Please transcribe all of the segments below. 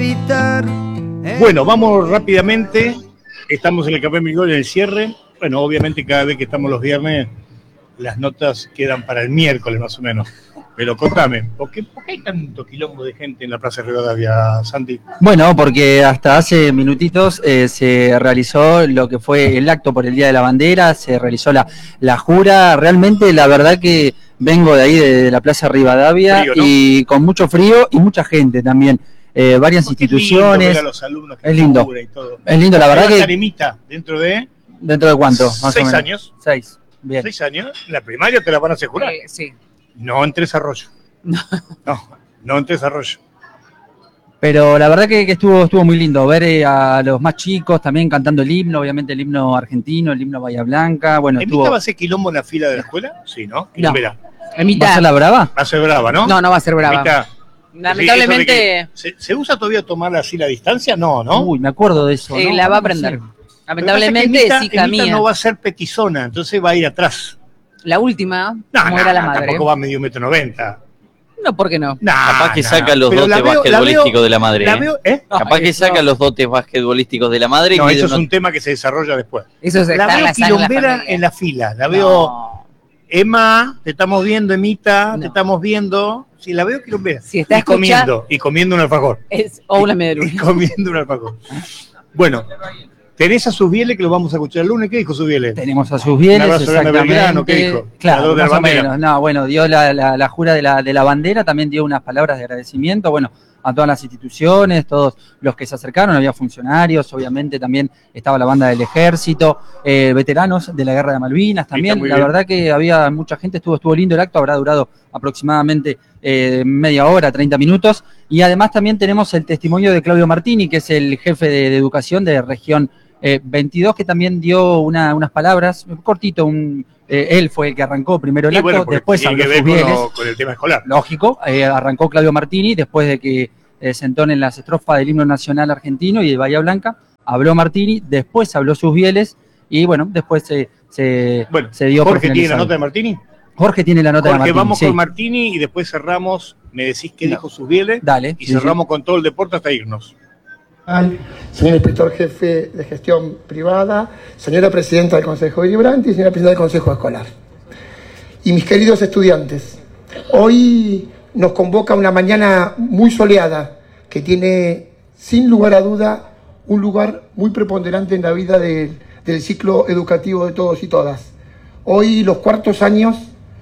evitar. Bueno, vamos rápidamente. Estamos en el Café Migol en el cierre. Bueno, obviamente cada vez que estamos los viernes, las notas quedan para el miércoles más o menos. Pero contame, ¿por qué hay tanto quilombo de gente en la Plaza Rivadavia, Santi? Bueno, porque hasta hace minutitos se realizó lo que fue el acto por el Día de la Bandera, se realizó la jura. Realmente, la verdad que vengo de ahí, de la Plaza Rivadavia, Frío, ¿no? y con mucho frío y mucha gente también. Varias instituciones. Lindo ver a los alumnos que es lindo. y todo. Es lindo, la verdad que. Arenita, dentro de cuánto, más 6 o menos. años. 6. Bien. 6 años. La primaria te la van a asegurar. Sí. No en Tres Arroyos. No en Tres Arroyos. Pero la verdad que estuvo muy lindo ver a los más chicos también cantando el himno, obviamente el himno argentino, el himno Bahía Blanca. Bueno, ¿Emita va a ser quilombo en la fila de la escuela? Sí, ¿no? Quilombera. ¿Va a ser la brava? Va a ser brava, ¿no? No va a ser brava. Emita, Lamentablemente. ¿Se usa todavía tomar así la distancia? No, ¿no? Uy, me acuerdo de eso. ¿no? La va a aprender. No sé. Lamentablemente sí camina. Emita no va a ser petizona, entonces va a ir atrás. La última, como era la madre. Tampoco va a medio 1,90 m. No, ¿por qué no? Capaz que saca los dotes basquetbolísticos de la madre. Capaz que saca los dotes basquetbolísticos de la madre. No, eso es un tema que se desarrolla después. Eso la veo quilombera en la fila. La veo, Emma, te estamos viendo, Emita, te estamos viendo. Sí, la veo quilombera. Si está y comiendo un alfajor. O una media luna. Y comiendo un alfajor. Bueno, tenés a Susbiele, que lo vamos a escuchar el lunes. ¿Qué dijo Susbiele? Tenemos a Susbiele, exactamente. ¿Qué dijo? Claro, más o menos. No, bueno, dio la jura de la bandera, también dio unas palabras de agradecimiento, bueno, a todas las instituciones, todos los que se acercaron, había funcionarios, obviamente también estaba la banda del ejército, veteranos de la Guerra de Malvinas también. La verdad que había mucha gente, estuvo lindo el acto, habrá durado aproximadamente media hora, 30 minutos, y además también tenemos el testimonio de Claudio Martini, que es el jefe de educación de región 22, que también dio unas palabras, cortito, él fue el que arrancó primero el acto, después habló Susbieles, con el tema escolar. Lógico, arrancó Claudio Martini, después de que se entonen las estrofas del himno nacional argentino y de Bahía Blanca, habló Martini, después habló Susbieles, y bueno, después se dio por Jorge tiene la finalizado. nota de Martini. Jorge tiene la nota de Martini. Vamos con Martini y después cerramos, me decís qué dijo Susbieles. Dale. Y cerramos con todo el deporte hasta irnos. Señor inspector jefe de gestión privada, señora presidenta del Consejo Deliberante y señora presidenta del Consejo Escolar. Y mis queridos estudiantes, hoy nos convoca una mañana muy soleada que tiene, sin lugar a duda, un lugar muy preponderante en la vida del ciclo educativo de todos y todas. Hoy los cuartos años,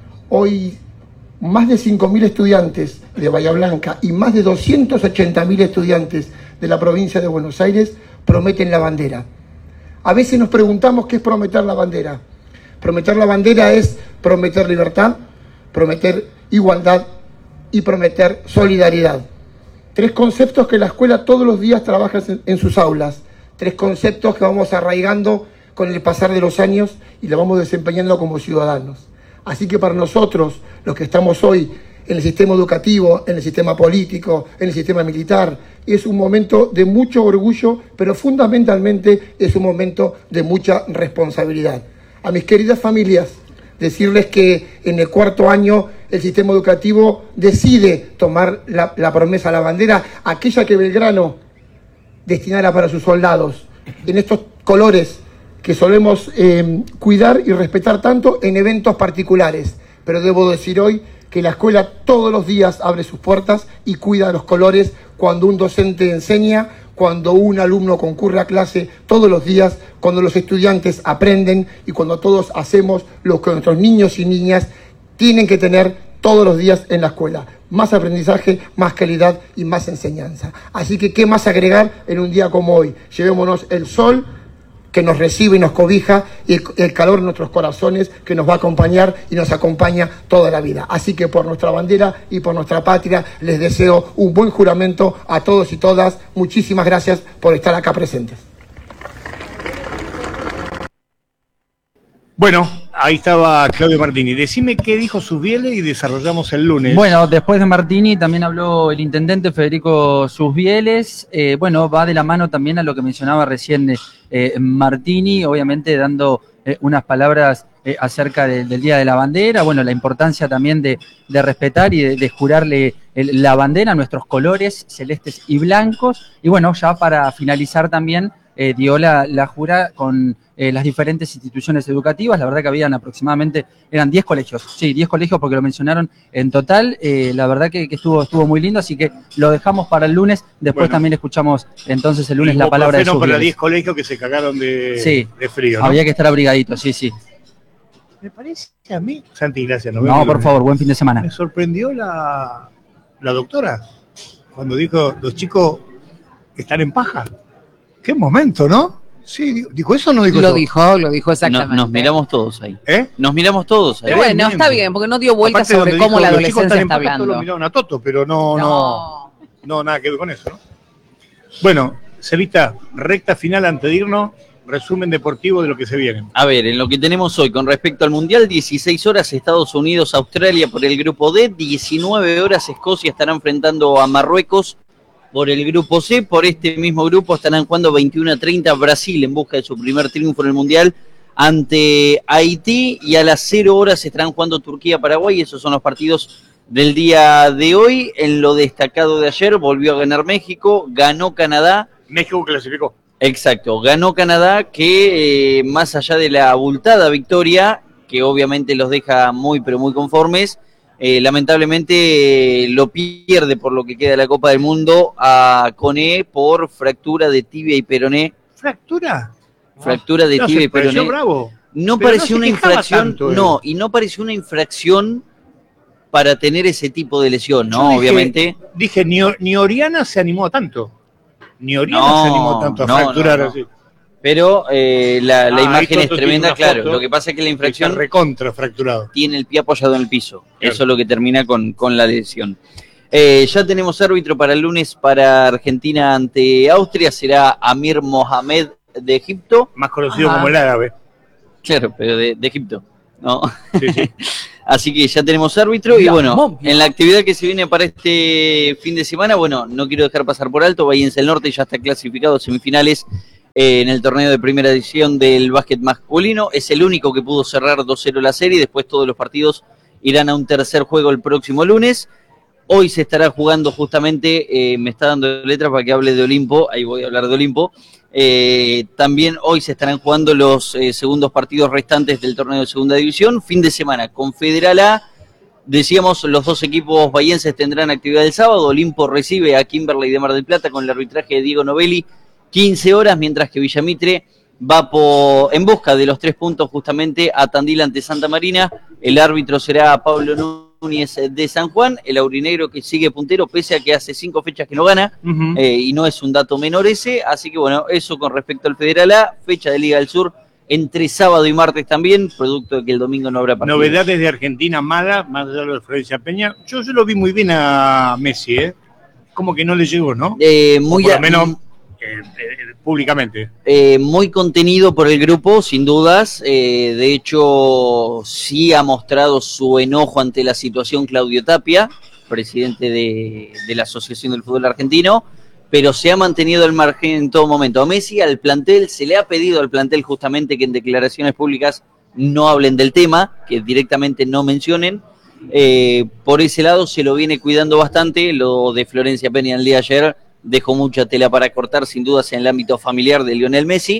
hoy más de 5.000 estudiantes de Bahía Blanca y más de 280.000 estudiantes de la provincia de Buenos Aires prometen la bandera. A veces nos preguntamos qué es prometer la bandera. Prometer la bandera es prometer libertad, prometer igualdad y prometer solidaridad. 3 conceptos que la escuela todos los días trabaja en sus aulas. 3 conceptos que vamos arraigando con el pasar de los años y lo vamos desempeñando como ciudadanos. Así que para nosotros, los que estamos hoy en el sistema educativo, en el sistema político, en el sistema militar, es un momento de mucho orgullo, pero fundamentalmente es un momento de mucha responsabilidad. A mis queridas familias, decirles que en el cuarto año el sistema educativo decide tomar la promesa, la bandera, aquella que Belgrano destinara para sus soldados, en estos colores que solemos cuidar y respetar tanto en eventos particulares. Pero debo decir hoy que la escuela todos los días abre sus puertas y cuida los colores cuando un docente enseña, cuando un alumno concurre a clase todos los días, cuando los estudiantes aprenden y cuando todos hacemos lo que nuestros niños y niñas tienen que tener todos los días en la escuela. Más aprendizaje, más calidad y más enseñanza. Así que, ¿qué más agregar en un día como hoy? Llevémonos el sol que nos recibe y nos cobija y el calor en nuestros corazones que nos va a acompañar y nos acompaña toda la vida. Así que por nuestra bandera y por nuestra patria les deseo un buen juramento a todos y todas. Muchísimas gracias por estar acá presentes. Bueno, ahí estaba Claudio Martini. Decime qué dijo Susbiele y desarrollamos el lunes. Bueno, después de Martini también habló el intendente Federico Susbieles. Bueno, va de la mano también a lo que mencionaba recién Martini, obviamente dando unas palabras acerca del Día de la Bandera, bueno, la importancia también de respetar y de jurarle la bandera, nuestros colores celestes y blancos, y bueno, ya para finalizar también dio la jura con las diferentes instituciones educativas. La verdad que habían aproximadamente, eran 10 colegios, sí, 10 colegios porque lo mencionaron en total. La verdad que estuvo muy lindo, así que lo dejamos para el lunes. Después también escuchamos entonces el lunes la palabra de sus para 10 colegios que se cagaron de frío, ¿no? Había que estar abrigaditos, sí. Me parece a mí, Santi, gracias. No, por favor, buen fin de semana. Me sorprendió la doctora cuando dijo, los chicos están en paja. Qué momento, ¿no? Sí, ¿dijo eso o no dijo eso? Lo dijo exactamente. Nos miramos todos ahí. Nos miramos todos ahí. Bueno, está bien, porque no dio vueltas sobre cómo la adolescencia está hablando. Lo miraron a Toto, pero no, nada que ver con eso, ¿no? Bueno, Celita, recta final antes de irnos, resumen deportivo de lo que se viene. A ver, en lo que tenemos hoy con respecto al Mundial, 16 horas Estados Unidos, Australia por el grupo D, 19 horas Escocia estará enfrentando a Marruecos por el grupo C. Por este mismo grupo estarán jugando 21:30 Brasil en busca de su primer triunfo en el Mundial ante Haití, y a las 0 horas estarán jugando Turquía-Paraguay. Esos son los partidos del día de hoy. En lo destacado de ayer, volvió a ganar México, ganó Canadá. México clasificó. Exacto, ganó Canadá, que más allá de la abultada victoria, que obviamente los deja muy pero muy conformes, lamentablemente lo pierde por lo que queda de la Copa del Mundo a Coné por fractura de tibia y peroné. ¿Fractura? Fractura de tibia y peroné. Bravo. No pareció una infracción, y no pareció una infracción para tener ese tipo de lesión, ¿no? Obviamente. Dije, ni Oriana se animó tanto. Ni Oriana se animó tanto a fracturar así. Pero la imagen es tremenda, claro. Lo que pasa es que la infracción recontra fracturado. Tiene el pie apoyado en el piso. Claro. Eso es lo que termina con la lesión. Ya tenemos árbitro para el lunes para Argentina ante Austria. Será Amir Mohamed de Egipto. Más conocido como el árabe. Claro, pero de Egipto, ¿no? Sí. Así que ya tenemos árbitro. Y bueno, en la actividad que se viene para este fin de semana, bueno, no quiero dejar pasar por alto, Bahiense del Norte ya está clasificado a semifinales en el torneo de primera edición del básquet masculino. Es el único que pudo cerrar 2-0 la serie. Después todos los partidos irán a un tercer juego el próximo lunes. Hoy se estará jugando justamente, me está dando letras para que hable de Olimpo, ahí voy a hablar de Olimpo. También hoy se estarán jugando los segundos partidos restantes del torneo de segunda división. Fin de semana con Federal A. Decíamos, los dos equipos bahienses tendrán actividad el sábado. Olimpo recibe a Kimberley de Mar del Plata con el arbitraje de Diego Novelli, 15 horas, mientras que Villamitre va en busca de los 3 puntos justamente a Tandil ante Santa Marina. El árbitro será Pablo Núñez de San Juan, el aurinegro que sigue puntero pese a que hace 5 fechas que no gana, y no es un dato menor ese. Así que bueno, eso con respecto al Federal A, fecha de Liga del Sur entre sábado y martes también, producto de que el domingo no habrá partido. Novedades de Argentina mala, más allá de la Florencia Peña. Yo lo vi muy bien a Messi, como que no le llegó, ¿no? Muy por lo menos públicamente. Muy contenido por el grupo, sin dudas. De hecho, sí ha mostrado su enojo ante la situación Claudio Tapia, presidente de la Asociación del Fútbol Argentino, pero se ha mantenido al margen en todo momento. A Messi, al plantel, se le ha pedido al plantel justamente que en declaraciones públicas no hablen del tema, que directamente no mencionen. Por ese lado se lo viene cuidando bastante. Lo de Florencia Peña el día de ayer dejó mucha tela para cortar, sin dudas, en el ámbito familiar de Lionel Messi,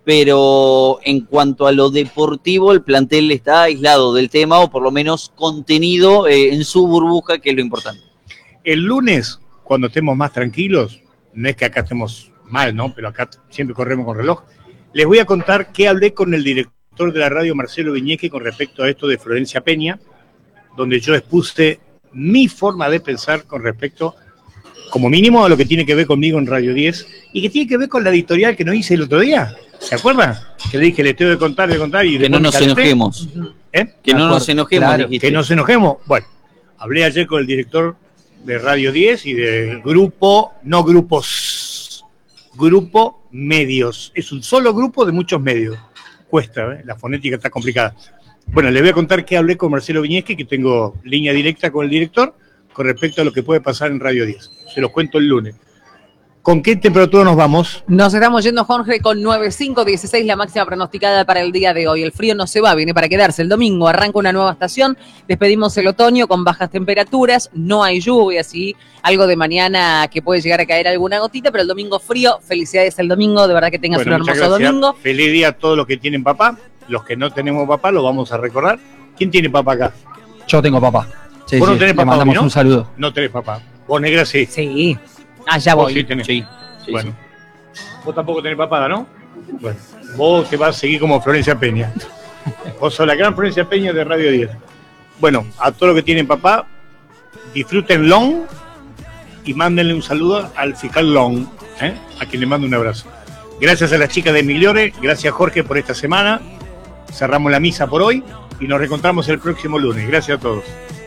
pero en cuanto a lo deportivo, el plantel está aislado del tema, o por lo menos contenido en su burbuja, que es lo importante. El lunes, cuando estemos más tranquilos, no es que acá estemos mal, ¿no? Pero acá siempre corremos con reloj, les voy a contar que hablé con el director de la radio, Marcelo Viñeque, con respecto a esto de Florencia Peña, donde yo expuse mi forma de pensar con respecto, como mínimo, a lo que tiene que ver conmigo en Radio 10 y que tiene que ver con la editorial que nos hice el otro día. ¿Se acuerdan? Que le dije, le tengo de contar y... Que no nos enojemos. Que no nos enojemos. Claro, que nos enojemos. Bueno, hablé ayer con el director de Radio 10 y del grupo, no grupos, grupo medios. Es un solo grupo de muchos medios. Cuesta, la fonética está complicada. Bueno, les voy a contar que hablé con Marcelo Viñesque, que tengo línea directa con el director, con respecto a lo que puede pasar en Radio 10. Se los cuento el lunes. ¿Con qué temperatura nos vamos? Nos estamos yendo, Jorge, con 9,5, 16 la máxima pronosticada para el día de hoy. El frío no se va, viene para quedarse. El domingo arranca una nueva estación, despedimos el otoño con bajas temperaturas, no hay lluvia, sí, algo de mañana que puede llegar a caer alguna gotita, pero el domingo frío. Felicidades el domingo, de verdad que tengas un hermoso domingo. Feliz día a todos los que tienen papá. Los que no tenemos papá, lo vamos a recordar. ¿Quién tiene papá acá? Yo tengo papá. Sí, ¿Vos no tenés papá? Le mandamos un saludo. No tenés papá. Vos, negra, sí. Sí. Allá voy. Vos sí tenés. Sí. Bueno. Vos tampoco tenés papada, ¿no? Bueno. Vos te vas a seguir como Florencia Peña. Vos sos la gran Florencia Peña de Radio 10. Bueno, a todos los que tienen papá, disfrútenlo y mándenle un saludo al fiscal Long, a quien le mando un abrazo. Gracias a las chicas de Migliore, gracias Jorge por esta semana. Cerramos la misa por hoy y nos reencontramos el próximo lunes. Gracias a todos.